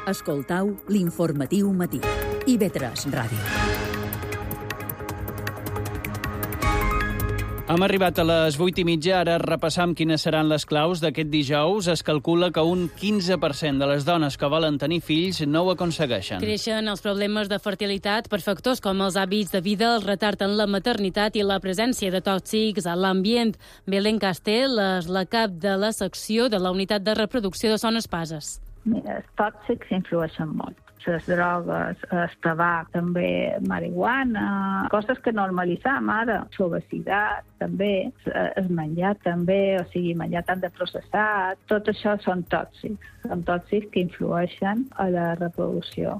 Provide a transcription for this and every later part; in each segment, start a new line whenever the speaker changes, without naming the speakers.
Escoltau l'informatiu matí. IB3 Ràdio.
Hem arribat a les 8:30, ara repassam quines seran les claus d'aquest dijous. Es calcula que un 15% de les dones que volen tenir fills no ho aconsegueixen.
Creixen els problemes de fertilitat per factors com els hàbits de vida, el retard en la maternitat i la presència de tòxics a l'ambient. Belén Castell és la cap de la secció de la unitat de reproducció de Son Espases.
Mira, els tòxics influeixen molt. Les drogues, el tabac, també marihuana, coses que normalitzam ara, l'obesitat també, el menjar també, o sigui, menjar tant de processat, tot això són tòxics que influeixen a la reproducció.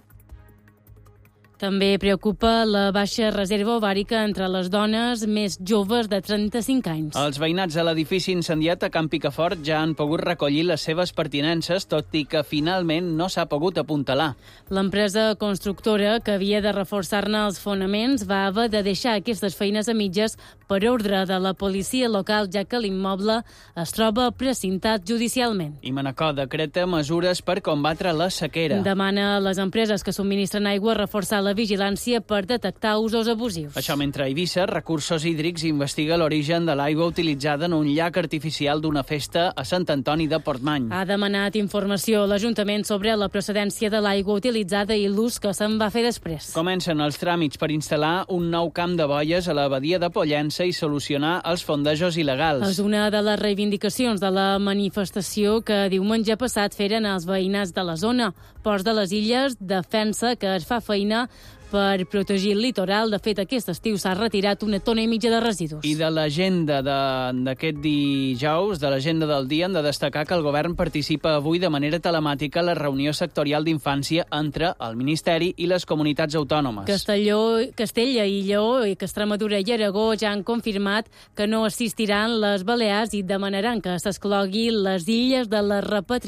També preocupa la baixa reserva ovàrica entre les dones més joves de 35 anys.
Els veïnats de l'edifici incendiat a Can Picafort ja han pogut recollir les seves pertinences, tot i que finalment no s'ha pogut apuntalar.
L'empresa constructora, que havia de reforçar-ne els fonaments, va haver de deixar aquestes feines a mitges per ordre de la policia local, ja que l'immoble es troba precintat judicialment.
I Manacor decreta mesures per combatre la sequera.
Demana a les empreses que subministren aigua reforçar la vigilància per detectar usos abusius.
Això mentre a Eivissa, Recursos Hídrics investiga l'origen de l'aigua utilitzada en un llac artificial d'una festa a Sant Antoni de Portmany.
Ha demanat informació a l'Ajuntament sobre la procedència de l'aigua utilitzada i l'ús que se'n va fer després.
Comencen els tràmits per instal·lar un nou camp de boies a la badia de Pollença i solucionar els fondejos il·legals.
És una de les reivindicacions de la manifestació que diumenge passat feren els veïnats de la zona. Ports de les Illes defensa que es fa feina per protegir el litoral. De fet, aquest estiu s'ha retirat 1,5 tones de residus.
I de l'agenda d'aquest dijous, de l'agenda del dia, hem de destacar que el govern participa avui de manera telemàtica a la reunió sectorial d'infància entre el Ministeri i les comunitats autònomes.
Castella i Lleó, i Extremadura i Aragó ja han confirmat que no assistiran les Balears i demanaran que s'exclogui les illes de la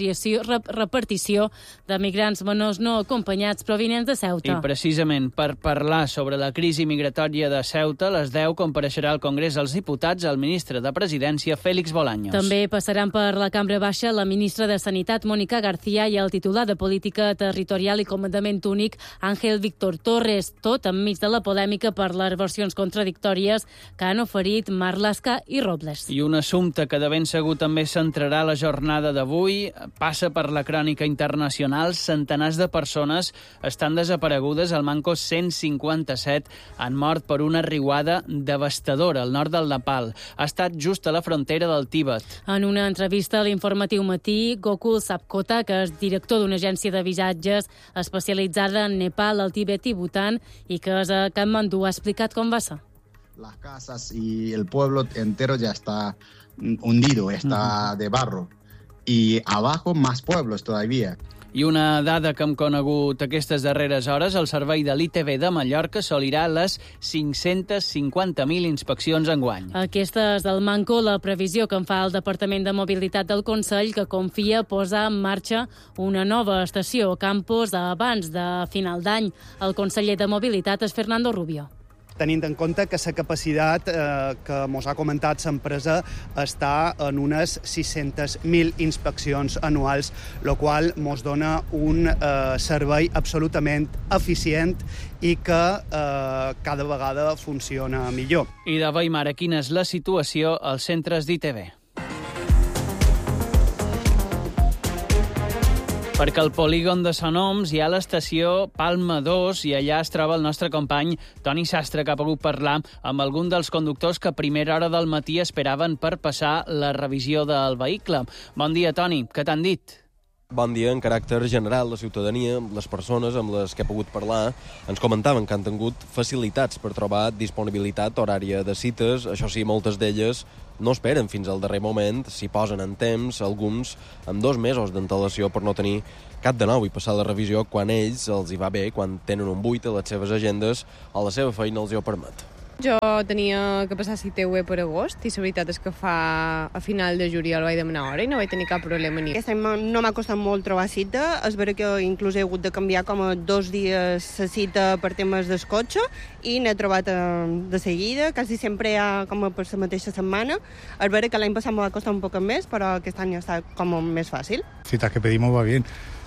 repartició de migrants menors no acompanyats provinents de Ceuta.
I precisament per parlar sobre la crisi migratòria de Ceuta, a les 10 compareixerà al Congrés dels Diputats el ministre de Presidència, Félix Bolaños.
També passaran per la Cambra Baixa la ministra de Sanitat, Mónica García, i el titular de Política Territorial i Comandament Únic, Ángel Víctor Torres, tot enmig de la polèmica per les versions contradictòries que han oferit Marlaska i Robles.
I un assumpte que de ben segur també centrarà la jornada d'avui passa per la crònica internacional. Centenars de persones estan desaparegudes al Manco 157 han mort per una riuada devastadora al nord del Nepal. Ha estat just a la frontera del Tíbet.
En una entrevista a l'Informatiu Matí, Gokul Sapkota, que és director d'una agència de viatges especialitzada en Nepal, el Tíbet i Bután, i que és a Katmandú, ha explicat com va ser.
Las casas y el pueblo entero ya está hundido, está de barro. Y abajo más pueblos todavía.
I una dada que hem conegut aquestes darreres hores, el servei de l'ITV de Mallorca assolirà les 550.000 inspeccions enguany.
Aquesta és del Manco la previsió que en fa el Departament de Mobilitat del Consell, que confia posar en marxa una nova estació a Campos abans de final d'any. El conseller de Mobilitat és Fernando Rubio.
Tenint en compte que la capacitat que ens ha comentat l'empresa està en unes 600.000 inspeccions anuals, el qual ens dona un servei absolutament eficient i que cada vegada funciona millor.
I de Weimar, quina és la situació als centres d'ITV? Perquè al polígon de Son Oms hi ha l'estació Palma 2 i allà es troba el nostre company Toni Sastre, que ha pogut parlar amb algun dels conductors que a primera hora del matí esperaven per passar la revisió del vehicle. Bon dia, Toni. Què t'han dit?
Bon dia. En caràcter general, la ciutadania, les persones amb les que he pogut parlar, ens comentaven que han tingut facilitats per trobar disponibilitat horària de cites. Això sí, moltes d'elles no esperen fins al darrer moment, s'hi posen en temps, alguns amb 2 mesos d'antelació per no tenir cap de nou i passar la revisió quan ells els hi va bé, quan tenen un buit a les seves agendes o la seva feina els hi ho permet.
Jo tenia que passar CTV per agost i la veritat és que a final de juliol vaig demanar hora i no vaig tenir cap problema ni.
Aquest any no m'ha costat molt trobar cita, és vera que inclús he hagut de canviar com a 2 dies la cita per temes del cotxe i n'he trobat de seguida, quasi sempre hi ha com per la mateixa setmana. És vera que l'any passat me va costar un poc més, però aquest any ha estat com més fàcil.
Cita que pedimos va bien.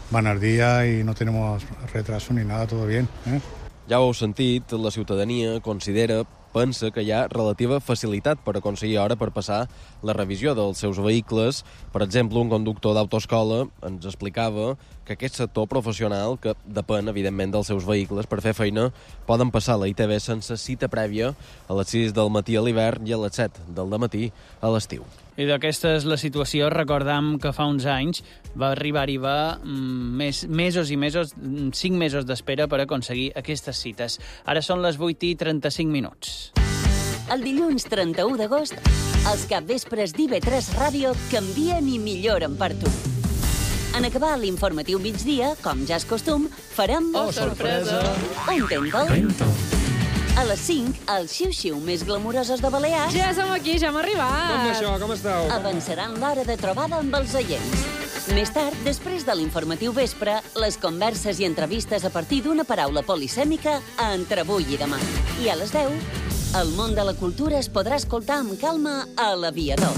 van al día y no tenemos retraso ni nada, todo bien.
Ja ho heu sentit, la ciutadania pensa que hi ha relativa facilitat per aconseguir hora per passar la revisió dels seus vehicles. Per exemple, un conductor d'autoescola ens explicava que aquest sector professional, que depèn, evidentment, dels seus vehicles, per fer feina, poden passar la ITV sense cita prèvia a les 6 del matí a l'hivern i a les 7 del dematí a l'estiu.
I d'aquesta és la situació. Recordam que fa uns anys va arribar-hi mesos i mesos, 5 mesos d'espera per aconseguir aquestes cites. Ara són les 8:35.
El dilluns 31 d'agost, els capvespres d'IV3 Ràdio canvien i milloren per tu. En acabar l'informatiu migdia, com ja és costum, farem...
Oh, sorpresa!
Un Tento. A les 5, els xiu-xiu més glamuroses de Balears...
Ja som aquí, ja hem arribat.
Com això, com esteu?
Avançaran l'hora de trobada amb els oients. Més tard, després de l'informatiu vespre, les converses i entrevistes a partir d'una paraula polisèmica a Entre avui i demà. I a les 10, el món de la cultura es podrà escoltar amb calma a l'Aviador.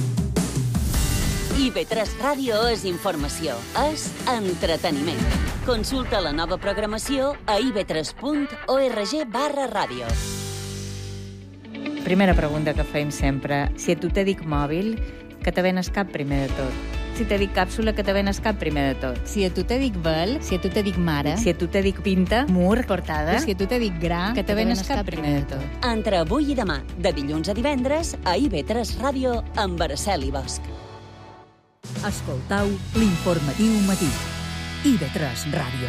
IV3 Ràdio és informació, és entreteniment. Consulta la nova programació a iv3.org/ràdio.
Primera pregunta que fem sempre. Si a tu te dic mòbil, que te ven al cap primer de tot? Si te dic càpsula, que te ven al cap primer de tot?
Si a tu te dic vel, si a tu te dic mare,
si a tu te dic pinta, mur, portada,
si a tu te dic gra,
que te ven al cap primer de tot?
Entre avui i demà, de dilluns a divendres, a IV3 Ràdio amb Araceli Bosch.
Escoltau l'informatiu matí. IV3 Ràdio.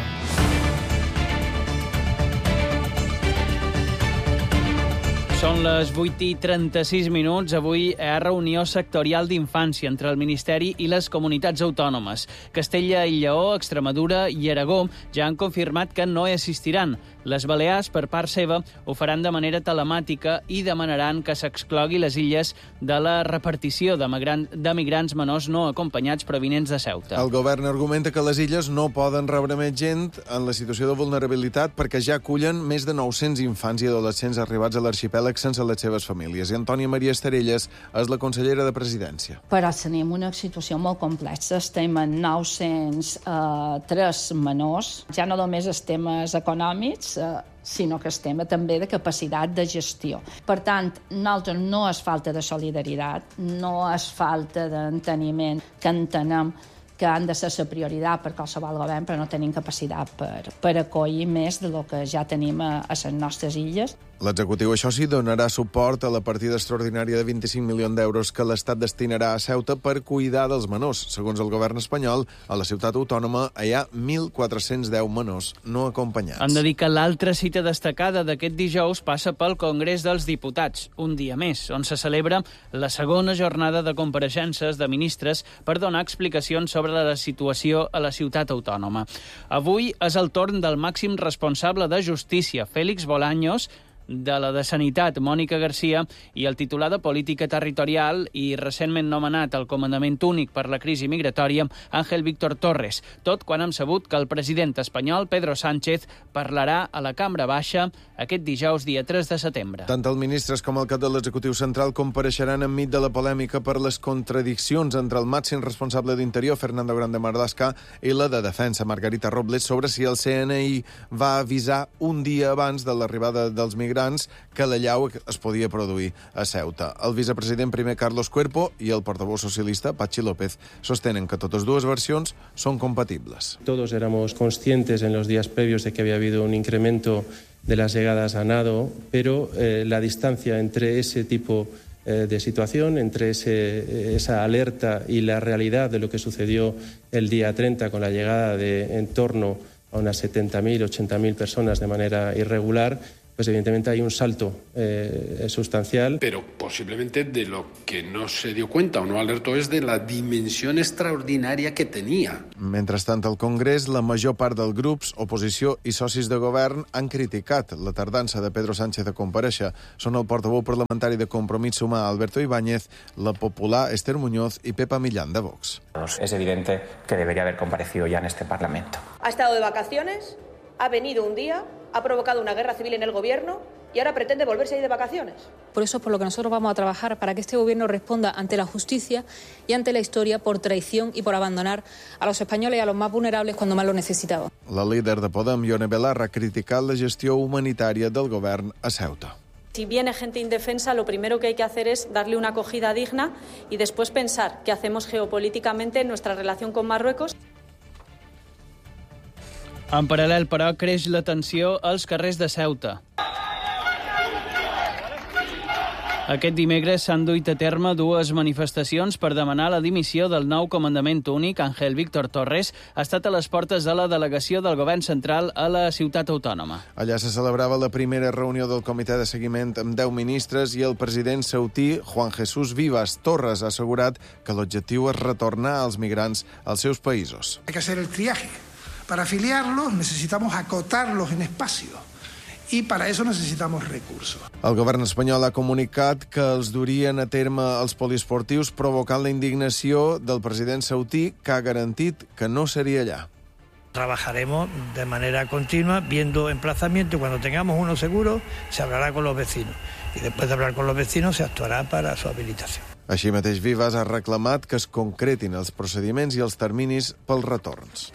Són les 8:36. Avui hi ha reunió sectorial d'infància entre el Ministeri i les comunitats autònomes. Castella i Lleó, Extremadura i Aragó ja han confirmat que no hi assistiran. Les Balears, per part seva, ho faran de manera telemàtica i demanaran que s'exclogui les illes de la repartició de migrants menors no acompanyats provinents de Ceuta.
El govern argumenta que les illes no poden rebre més gent en la situació de vulnerabilitat perquè ja acullen més de 900 infants i adolescents arribats a l'arxipèlag sense les seves famílies. I Antònia Maria Estarelles és la consellera de Presidència.
Però tenim una situació molt complexa. Estem en 903 menors. Ja no només els temes econòmics, sinó que estem també de capacitat de gestió. Per tant, nosaltres no és falta de solidaritat, no és falta d'enteniment, que entenem que han de ser la prioritat per qualsevol govern, però no tenim capacitat per acollir més del que ja tenim a les nostres illes.
L'executiu, això sí, donarà suport a la partida extraordinària de 25 milions d'euros que l'Estat destinarà a Ceuta per cuidar dels menors. Segons el govern espanyol, a la ciutat autònoma hi ha 1.410 menors no acompanyats.
Han de dir que l'altra cita destacada d'aquest dijous passa pel Congrés dels Diputats, un dia més, on se celebra la segona jornada de compareixences de ministres per donar explicacions sobre la situació a la ciutat autònoma. Avui és el torn del màxim responsable de Justícia, Félix Bolaños, de la de Sanitat, Mònica Garcia, i el titular de Política Territorial i recentment nomenat al comandament únic per la crisi migratòria, Ángel Víctor Torres, tot quan hem sabut que el president espanyol, Pedro Sánchez, parlarà a la Cambra Baixa aquest dijous, dia 3 de setembre.
Tant els ministres com el cap de l'executiu central compareixeran enmig de la polèmica per les contradiccions entre el màxim responsable d'Interior, Fernando Grande Marlaska, i la de Defensa, Margarita Robles, sobre si el CNI va avisar un dia abans de l'arribada dels migrants que l'allau es podia produir a Ceuta. El vicepresident primer Carlos Cuerpo i el portavoz socialista Patxi López sostenen que totes dues versions són compatibles.
Todos éramos conscientes en los días previos de que había habido un incremento de las llegadas a nado, pero la distancia entre ese tipo de situación, entre esa alerta y la realidad de lo que sucedió el día 30 con la llegada de en torno a unas 70.000, 80.000 personas de manera irregular, pues evidentemente hay un salto sustancial.
Pero posiblemente de lo que no se dio cuenta o no alertó es de la dimensión extraordinaria que tenía.
Mentrestant, al Congrés, la major part dels grups, oposició i socis de govern han criticat la tardança de Pedro Sánchez a comparèixer. Són el portaveu parlamentari de Compromís Sumar, Alberto Ibáñez, la popular Esther Muñoz y Pepa Millán, de Vox.
Es evidente que debería haber comparecido ya en este Parlamento.
Ha estado de vacaciones, ha venido un día, ha provocado una guerra civil en el gobierno
y ahora pretende volverse a ir de vacaciones.
Por eso es por lo que nosotros vamos a trabajar, para que este gobierno responda ante la justicia y ante la historia por traición y por abandonar a los españoles y a los más vulnerables cuando más lo necesitaban.
La líder de Podem, Ione Belarra, ha criticat la gestió humanitària del govern a Ceuta.
Si viene gente indefensa, lo primero que hay que hacer es darle una acogida digna y después pensar qué hacemos geopolíticamente en nuestra relación con Marruecos.
En paral·lel, però, creix la tensió als carrers de Ceuta. Aquest dimecres s'han duit a terme dues manifestacions per demanar la dimissió del nou comandament únic. Ángel Víctor Torres ha estat a les portes de la delegació del govern central a la ciutat autònoma.
Allà se celebrava la primera reunió del comitè de seguiment amb 10 ministres i el president ceutí, Juan Jesús Vivas. Torres ha assegurat que l'objectiu és retornar els migrants als seus països.
Hay que hacer el triaje. Para afiliarlos necesitamos acotarlos en espacio. I per a això necessitamos recursos.
El govern espanyol ha comunicat que els durien a terme els poliesportius, provocant la indignació del president saudí, que ha garantit que no seria allà.
Trabajaremos de manera continua, viendo emplazamiento, y cuando tengamos uno seguro, se hablará con los vecinos. Y después de hablar con los vecinos, se actuará para su habilitación.
Així mateix, Vivas ha reclamat que es concretin els procediments i els terminis pels retorns.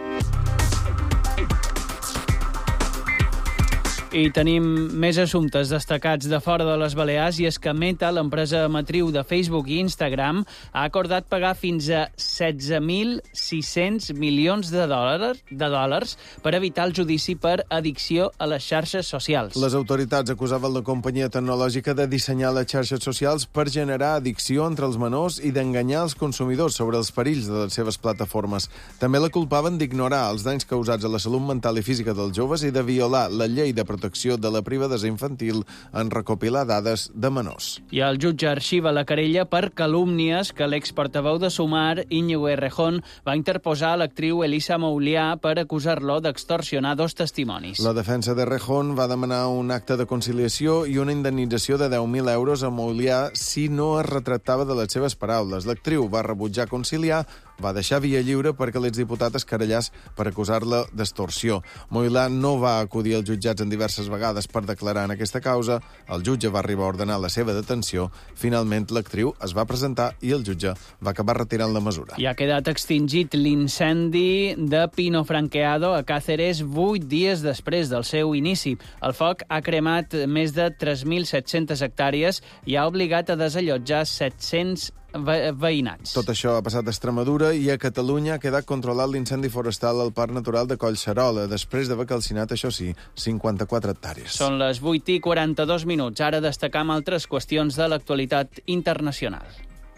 I tenim més assumptes destacats de fora de les Balears, i és que Meta, l'empresa matriu de Facebook i Instagram, ha acordat pagar fins a 16.600 milions de dòlars per evitar el judici per addicció a les xarxes socials.
Les autoritats acusaven la companyia tecnològica de dissenyar les xarxes socials per generar addicció entre els menors i d'enganyar els consumidors sobre els perills de les seves plataformes. També la culpaven d'ignorar els danys causats a la salut mental i física dels joves i de violar la llei de protecció de la privadesa infantil en recopilar dades de menors.
I el jutge arxiva la querella per calúmnies que l'exportaveu de Sumar, Íñigo Errejón, va interposar a l'actriu Elisa Moulià per acusar-lo d'extorsionar dos testimonis.
La defensa d'Errejón va demanar un acte de conciliació i una indemnització de 10.000 euros a Moulià si no es retractava de les seves paraules. L'actriu va rebutjar conciliar, va deixar via lliure perquè l'exdiputat es querellàs per acusar-la d'extorsió. Moulià no va acudir als jutjats en diverses vegades per declarar en aquesta causa. El jutge va arribar a ordenar la seva detenció. Finalment, l'actriu es va presentar i el jutge va acabar retirant la mesura.
I ha quedat extingit l'incendi de Pino Franqueado a Càceres 8 dies després del seu inici. El foc ha cremat més de 3.700 hectàrees i ha obligat a desallotjar 700 veïnats.
Tot això ha passat a Extremadura i a Catalunya ha quedat controlat l'incendi forestal al Parc Natural de Collserola, després d'haver calcinat, això sí, 54 hectàrees.
Són les 8:42. Ara destacam altres qüestions de l'actualitat internacional.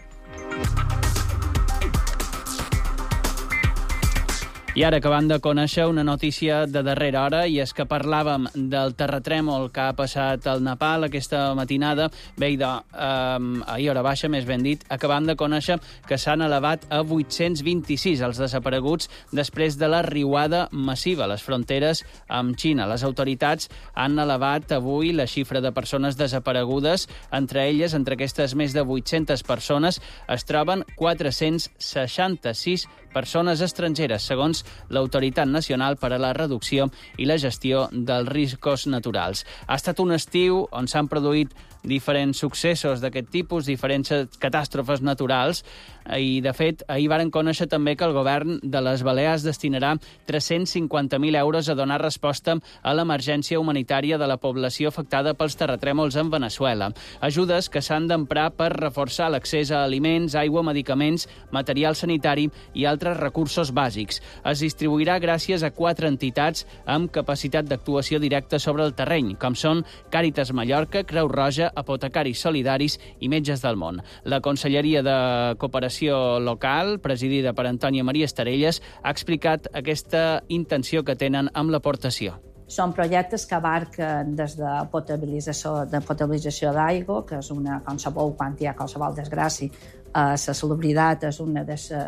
I ara acabem de conèixer una notícia de darrera hora, i és que parlàvem del terratrèmol que ha passat al Nepal aquesta matinada. Bé, ahir hora baixa, més ben dit, acabem de conèixer que s'han elevat a 826 els desapareguts després de la riuada massiva a les fronteres amb Xina. Les autoritats han elevat avui la xifra de persones desaparegudes. Entre aquestes més de 800 persones, es troben 466 persones estrangeres, segons l'Autoritat Nacional per a la Reducció i la Gestió dels Riscos Naturals. Ha estat un estiu on s'han produït diferents successos d'aquest tipus, diferents catàstrofes naturals, i, de fet, ahir varen conèixer també que el govern de les Balears destinarà 350.000 euros a donar resposta a l'emergència humanitària de la població afectada pels terratrèmols en Veneçuela. Ajudes que s'han d'emprar per reforçar l'accés a aliments, aigua, medicaments, material sanitari i altres recursos bàsics. Es distribuirà gràcies a 4 entitats amb capacitat d'actuació directa sobre el terreny, com són Càritas Mallorca, Creu Roja, Apotecaris Solidaris i Metges del Món. La Conselleria de Cooperació Local, presidida per Antònia Maria Estarelles, ha explicat aquesta intenció que tenen amb l'aportació.
Són projectes que abarquen des de potabilització d'aigua, que és una, com sabeu, quan hi ha qualsevol desgràcia, la salubritat és una de les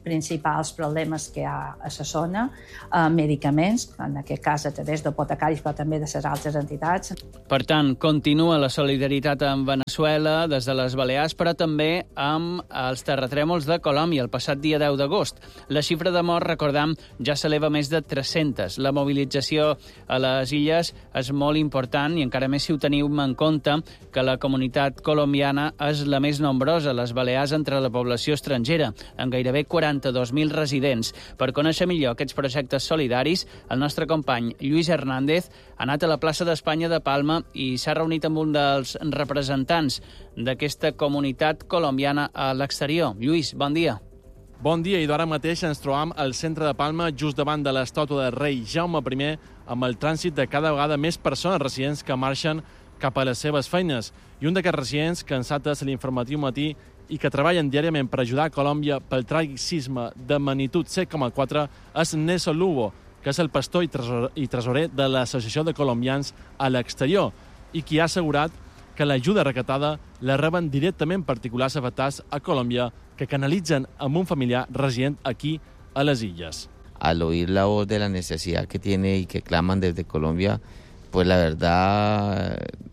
principals problemes que hi ha a la zona, medicaments, en aquest cas a través d'apotecaris, però també de les altres entitats.
Per tant, continua la solidaritat amb Veneçuela des de les Balears, però també amb els terratrèmols de Colòmbia el passat dia 10 d'agost. La xifra de morts, recordam, ja s'eleva més de 300. La mobilització a les illes és molt important i encara més si ho teniu en compte que la comunitat colombiana és la més nombrosa a les Balears entre la població estrangera, amb gairebé 42.000 residents. Per conèixer millor aquests projectes solidaris, el nostre company Lluís Hernández ha anat a la plaça d'Espanya de Palma i s'ha reunit amb un dels representants d'aquesta comunitat colombiana a l'exterior. Lluís, bon dia.
Bon dia, i d'ara mateix ens trobam al centre de Palma, just davant de l'estàtua de rei Jaume I, amb el trànsit de cada vegada més persones residents que marxen cap a les seves feines. I un d'aquests residents que ens ha atès l'informatiu matí i que treballen diàriament per ajudar a Colòmbia pel tràgic sisme de magnitud 7,4 és Nelson Lugo, que és el pastor i tresorer de l'Associació de Colombians a l'exterior i qui ha assegurat que l'ajuda recatada la reben directament particulars afectats a Colòmbia que canalitzen amb un familiar resident aquí a les illes.
Al oír la voz de la necesidad que tiene y que claman desde Colombia, pues la verdad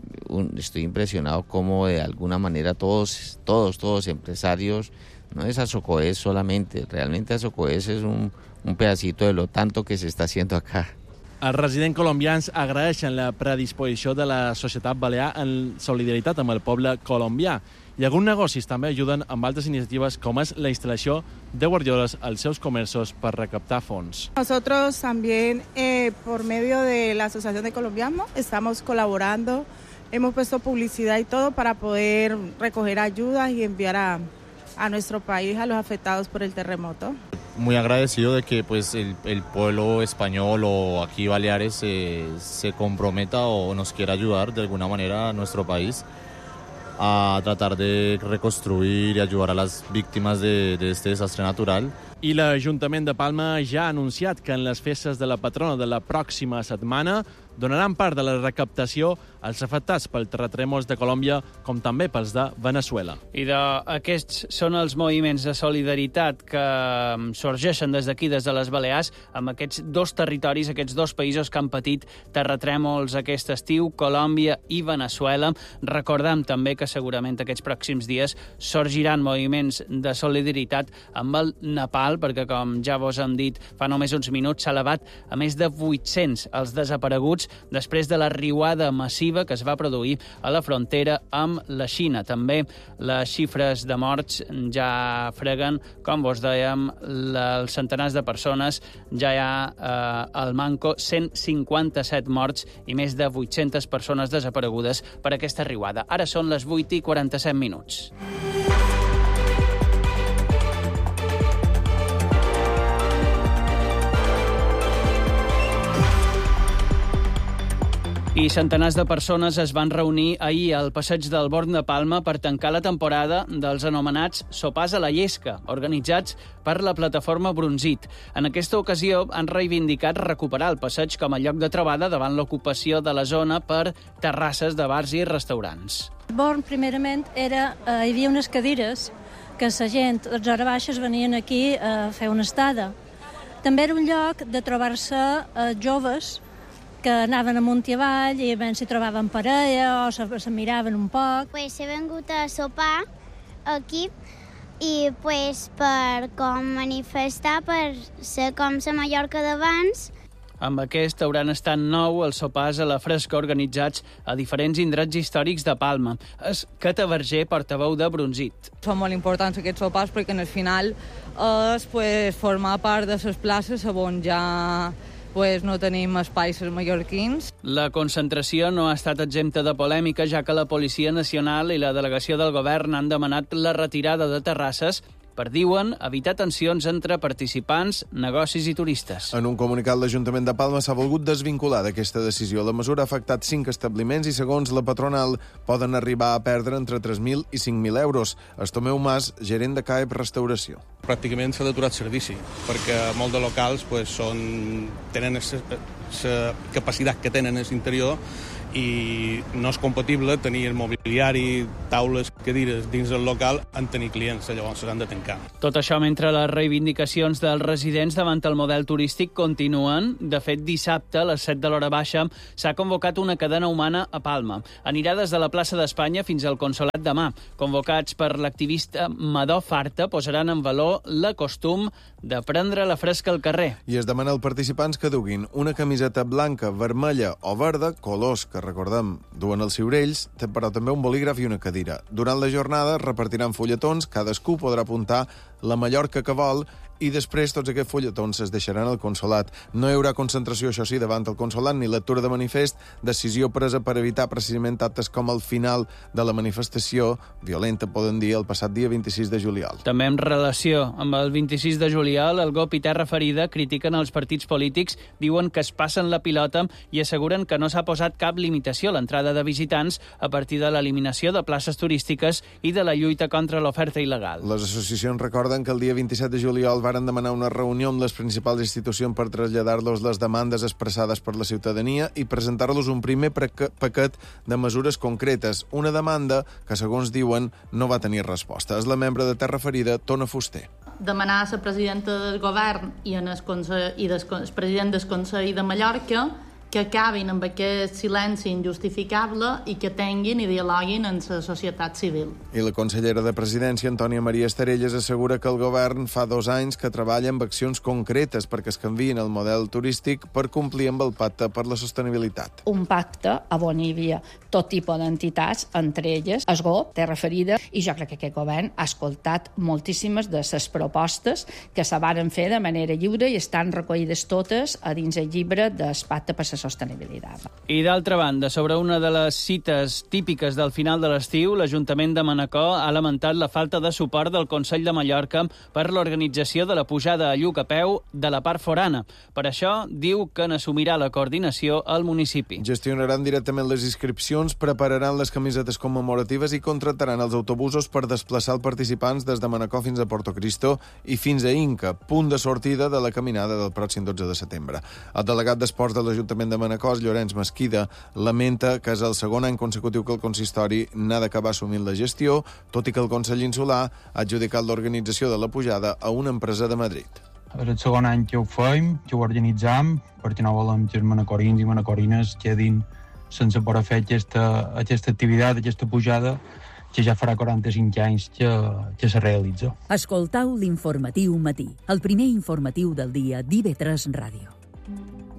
estoy impresionado como de alguna manera todos empresarios, no es Asocoes solamente, realmente Asocoes es un pedacito de lo tanto que se está haciendo acá.
Els residents colombians agraeixen la predisposició de la societat balear en solidaritat amb el poble colombià i alguns negocis també ajuden amb altres iniciatives com és la instal·lació de guardioles als seus comerços per recaptar fons.
Nosotros también, por medio de la Asociación de Colombianos, estamos colaborando, hemos puesto publicidad y todo para poder recoger ayudas y enviar a nuestro país a los afectados por el terremoto.
Muy agradecido de que pues el pueblo español o aquí Baleares se comprometa o nos quiera ayudar de alguna manera a nuestro país a tratar de reconstruir y ayudar a las víctimas de este desastre natural.
I l'Ajuntament de Palma ja ha anunciat que en les festes de la patrona de la pròxima setmana donaran part de la recaptació als afectats pel terratrèmols de Colòmbia com també pels de Veneçuela.
I aquests són els moviments de solidaritat que sorgeixen des d'aquí, des de les Balears, amb aquests dos territoris, aquests dos països que han patit terratrèmols aquest estiu, Colòmbia i Veneçuela. Recordem també que segurament aquests pròxims dies sorgiran moviments de solidaritat amb el Nepal, perquè, com ja vos hem dit fa només uns minuts, s'ha elevat a més de 800 els desapareguts després de la riuada massiva que es va produir a la frontera amb la Xina. També les xifres de morts ja freguen, com vos dèiem, els centenars de persones. Ja hi ha al manco 157 morts i més de 800 persones desaparegudes per aquesta riuada. Ara són les 8:47 minuts. I centenars de persones es van reunir ahir al passeig del Born de Palma per tancar la temporada dels anomenats sopars a la llesca, organitzats per la plataforma Brunzit. En aquesta ocasió han reivindicat recuperar el passeig com a lloc de trobada davant l'ocupació de la zona per terrasses de bars i restaurants.
Born, primerament, hi havia unes cadires que la gent, els hores baixes, venien aquí a fer una estada. També era un lloc de trobar-se joves que anaven amunt i avall i ben s'hi trobaven parella o se miraven un poc.
Pues he vengut a sopar aquí i pues per com manifestar, per ser com la Mallorca d'abans.
Amb aquest hauran estat 9 els sopars a la fresca organitzats a diferents indrets històrics de Palma. És Cata Verger, portaveu de Brunzit.
Són molt importants aquests sopars perquè al final és formar part de les places on ja no tenim espais els mallorquins.
La concentració no ha estat exempta de polèmica, ja que la Policia Nacional i la delegació del govern han demanat la retirada de terrasses per, diuen, evitar tensions entre participants, negocis i turistes.
En un comunicat, l'Ajuntament de Palma s'ha volgut desvincular d'aquesta decisió. La mesura ha afectat 5 establiments i, segons la patronal, poden arribar a perdre entre 3.000 i 5.000 euros. Estomeu Mas, gerent de CAEP Restauració.
Pràcticament s'ha d'aturar el servici, perquè molts de locals tenen la capacitat que tenen a l'interior i no és compatible tenir el mobiliari, taules, cadires dins el local en tenir clients, llavors s'han de tancar.
Tot això mentre les reivindicacions dels residents davant el model turístic continuen. De fet, dissabte, a les 7 de l'hora baixa, s'ha convocat una cadena humana a Palma. Anirà des de la plaça d'Espanya fins al Consolat de Mar. Convocats per l'activista Madó Farta, posaran en valor la costum de prendre la fresca al carrer.
I es demana als participants que duguin una camiseta blanca, vermella o verda, colors que, recordem, duen els ciurells, però també un bolígraf i una cadira. Durant la jornada repartiran fulletons, cadascú podrà apuntar la Mallorca que vol i després tots aquests fulletons es deixaran al consolat. No hi haurà concentració, això sí, davant el consolat, ni lectura de manifest, decisió presa per evitar precisament actes com el final de la manifestació violenta, poden dir, el passat dia 26 de juliol.
També en relació amb el 26 de juliol, el GOP i Terra Ferida critiquen els partits polítics, diuen que es passen la pilota i asseguren que no s'ha posat cap limitació a l'entrada de visitants a partir de l'eliminació de places turístiques i de la lluita contra l'oferta il·legal.
Les associacions recorden que el dia 27 de juliol varen demanar una reunió amb les principals institucions per traslladar-los les demandes expressades per la ciutadania i presentar-los un primer paquet de mesures concretes. Una demanda que, segons diuen, no va tenir resposta. És la membre de Terra Ferida, Tona Fuster.
Demanar a la presidenta del govern i el president del Consell de Mallorca que acabin amb aquest silenci injustificable i que tinguin i dialoguin amb la societat civil.
I la consellera de Presidència, Antònia Maria Esterelles, assegura que el govern fa 2 anys que treballa amb accions concretes perquè es canviïn el model turístic per complir amb el pacte per la sostenibilitat.
Un pacte on hi havia tot tipus d'entitats, entre elles el GOP, Terra Ferida, i jo crec que aquest govern ha escoltat moltíssimes de les propostes que se varen fer de manera lliure i estan recollides totes a dins el llibre del pacte per la sostenibilitat.
I d'altra banda, sobre una de les cites típiques del final de l'estiu, l'Ajuntament de Manacor ha lamentat la falta de suport del Consell de Mallorca per l'organització de la pujada a Lluc a peu de la part forana. Per això, diu que n'assumirà la coordinació al municipi.
Gestionaran directament les inscripcions, prepararan les camisetes commemoratives i contractaran els autobusos per desplaçar els participants des de Manacor fins a Porto Cristo i fins a Inca, punt de sortida de la caminada del pròxim 12 de setembre. El delegat d'Esports de l'Ajuntament de Manacor, Llorenç Mesquida, lamenta que és el segon any consecutiu que el consistori n'ha d'acabar assumint la gestió, tot i que el Consell Insular ha adjudicat l'organització de la pujada a una empresa de Madrid.
És el segon any que ho fem, que ho organitzam, perquè no volem que els manacorins i manacorines quedin sense poder fer aquesta activitat, aquesta pujada, que ja farà 45 anys que se realitza.
Escoltau l'informatiu matí, el primer informatiu del dia d'IV3 Ràdio.